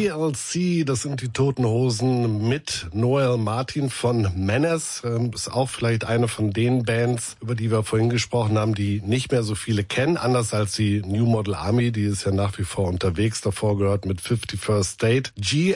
GLC, das sind die Toten Hosen mit Noel Martin von Menace. Ist auch vielleicht eine von den Bands, über die wir vorhin gesprochen haben, die nicht mehr so viele kennen. Anders als die New Model Army, die ist ja nach wie vor unterwegs. Davor gehört mit 51st State.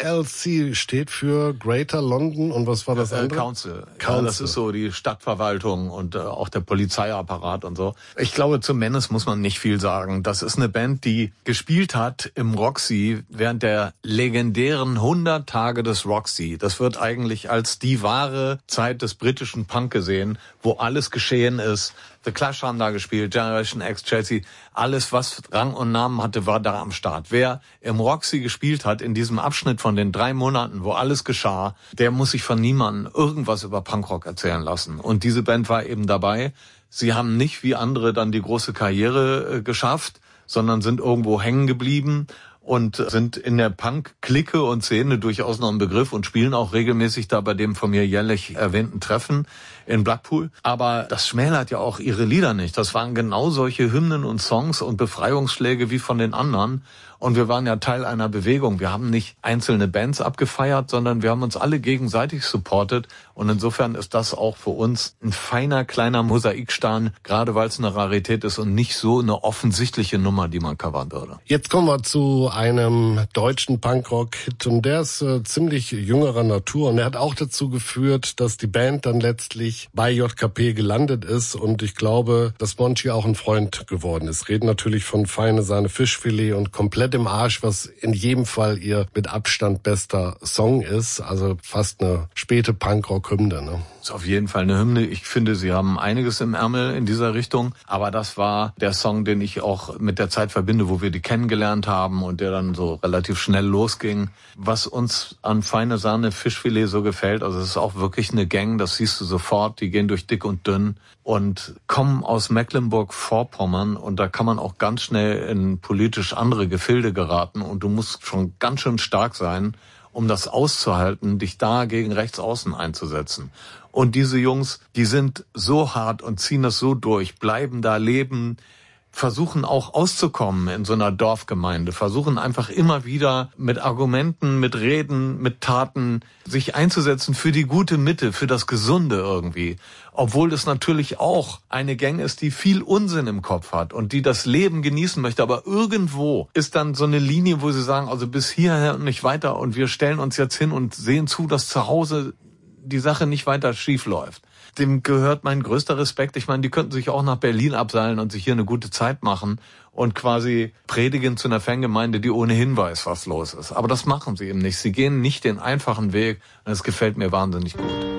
GLC steht für Greater London und was war das andere? Council. Ja, das ist so die Stadtverwaltung und auch der Polizeiapparat und so. Ich glaube, zu Menace muss man nicht viel sagen. Das ist eine Band, die gespielt hat im Roxy während der legendären 100 Tage des Roxy. Das wird eigentlich als die wahre Zeit des britischen Punk gesehen, wo alles geschehen ist. The Clash haben da gespielt, Generation X, Chelsea. Alles, was Rang und Namen hatte, war da am Start. Wer im Roxy gespielt hat, in diesem Abschnitt von den 3 Monaten, wo alles geschah, der muss sich von niemandem irgendwas über Punkrock erzählen lassen. Und diese Band war eben dabei. Sie haben nicht wie andere dann die große Karriere geschafft, sondern sind irgendwo hängen geblieben und sind in der Punk-Clique und Szene durchaus noch ein Begriff und spielen auch regelmäßig da bei dem von mir jährlich erwähnten Treffen in Blackpool. Aber das schmälert ja auch ihre Lieder nicht. Das waren genau solche Hymnen und Songs und Befreiungsschläge wie von den anderen. Und wir waren ja Teil einer Bewegung. Wir haben nicht einzelne Bands abgefeiert, sondern wir haben uns alle gegenseitig supportet. Und insofern ist das auch für uns ein feiner, kleiner Mosaikstein, gerade weil es eine Rarität ist und nicht so eine offensichtliche Nummer, die man covern würde. Jetzt kommen wir zu einem deutschen Punkrock-Hit und der ist ziemlich jüngerer Natur. Und er hat auch dazu geführt, dass die Band dann letztlich bei JKP gelandet ist. Und ich glaube, dass Monchi auch ein Freund geworden ist. Reden natürlich von Feine Sahne Fischfilet und Komplett im Arsch, was in jedem Fall ihr mit Abstand bester Song ist. Also fast eine späte Punkrock-Hymne, ne? Ist auf jeden Fall eine Hymne. Ich finde, sie haben einiges im Ärmel in dieser Richtung. Aber das war der Song, den ich auch mit der Zeit verbinde, wo wir die kennengelernt haben und der dann so relativ schnell losging. Was uns an Feine Sahne Fischfilet so gefällt, also es ist auch wirklich eine Gang, das siehst du sofort, die gehen durch dick und dünn und kommen aus Mecklenburg-Vorpommern und da kann man auch ganz schnell in politisch andere Gefilde geraten und du musst schon ganz schön stark sein, um das auszuhalten, dich da gegen Rechtsaußen einzusetzen. Und diese Jungs, die sind so hart und ziehen das so durch, bleiben da, leben, versuchen auch auszukommen in so einer Dorfgemeinde, versuchen einfach immer wieder mit Argumenten, mit Reden, mit Taten sich einzusetzen für die gute Mitte, für das Gesunde irgendwie. Obwohl es natürlich auch eine Gang ist, die viel Unsinn im Kopf hat und die das Leben genießen möchte. Aber irgendwo ist dann so eine Linie, wo sie sagen, also bis hierher und nicht weiter und wir stellen uns jetzt hin und sehen zu, dass zu Hause die Sache nicht weiter schief läuft. Dem gehört mein größter Respekt. Ich meine, die könnten sich auch nach Berlin abseilen und sich hier eine gute Zeit machen und quasi predigen zu einer Fangemeinde, die ohnehin weiß, was los ist. Aber das machen sie eben nicht. Sie gehen nicht den einfachen Weg und das gefällt mir wahnsinnig gut.